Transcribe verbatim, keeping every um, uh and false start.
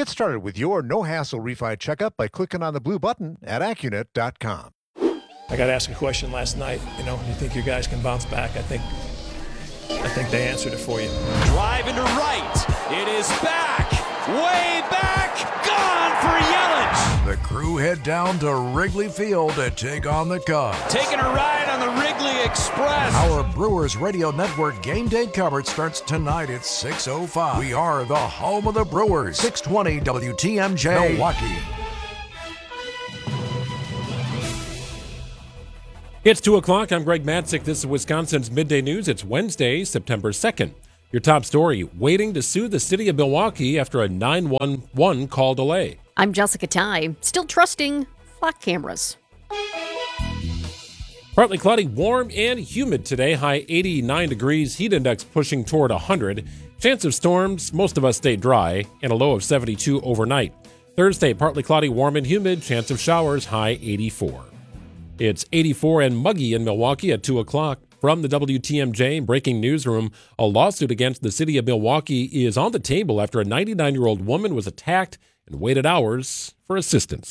Get started with your no-hassle refi checkup by clicking on the blue button at Accunet dot com. I got asked a question last night. You know, you think your guys can bounce back? I think, I think they answered it for you. Drive into right. It is back, way back, gone for Yelich. The crew head down to Wrigley Field to take on the Cubs. Taking a ride on the Wrigley Express. Our Brewers Radio Network game day coverage starts tonight at six oh five. We are the home of the Brewers. six twenty W T M J, Milwaukee. It's two o'clock. I'm Greg Matzik. This is Wisconsin's Midday News. It's Wednesday, September second. Your top story, waiting to sue the city of Milwaukee after a nine one one call delay. I'm Jessica Ty, still trusting flock cameras. Partly cloudy, warm and humid today. High eighty-nine degrees, heat index pushing toward one hundred. Chance of storms, most of us stay dry, and a low of seventy-two overnight. Thursday, partly cloudy, warm and humid. Chance of showers, high eighty-four. It's eighty-four and muggy in Milwaukee at two o'clock. From the W T M J Breaking Newsroom, a lawsuit against the city of Milwaukee is on the table after a ninety-nine-year-old woman was attacked and waited hours for assistance.